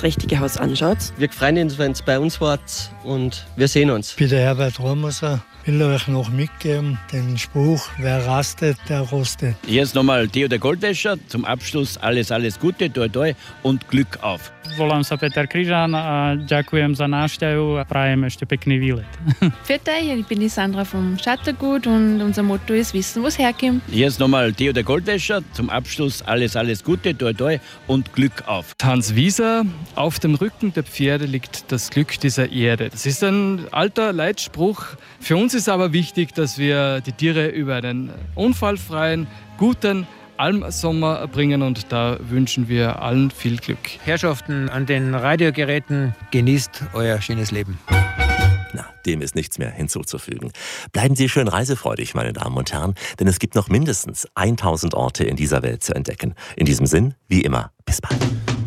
richtige Haus anschaut. Wir freuen uns, wenn es bei uns wart und wir sehen uns. Ich bin der Herbert Romoser. Ich will euch noch mitgeben, den Spruch, wer rastet, der rostet. Jetzt nochmal Theo der Goldwäscher. Zum Abschluss alles Gute, toi toi und Glück auf. Volám sa Peter Križan a ďakujem za návštevu a prajem ešte pekný výlet. Vierte, ich bin die Sandra vom Schattergut und unser Motto ist Wissen, wo es herkommt. Jetzt nochmal Theo der Goldwäscher. Zum Abschluss alles Gute, toi toi und Glück auf. Hans Wieser, auf dem Rücken der Pferde liegt das Glück dieser Erde. Das ist ein alter Leitspruch. Für uns ist aber wichtig, dass wir die Tiere über einen unfallfreien, guten Almsommer bringen und da wünschen wir allen viel Glück. Herrschaften an den Radiogeräten, genießt euer schönes Leben. Na, dem ist nichts mehr hinzuzufügen. Bleiben Sie schön reisefreudig, meine Damen und Herren, denn es gibt noch mindestens 1000 Orte in dieser Welt zu entdecken. In diesem Sinn, wie immer, bis bald.